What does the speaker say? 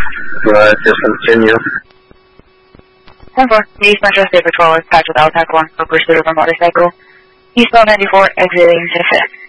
Just continue. 10-4, the East Metro State Patrol is patched with Altac 1 for pursuit of a motorcycle. Eastbound 94, exiting 6th.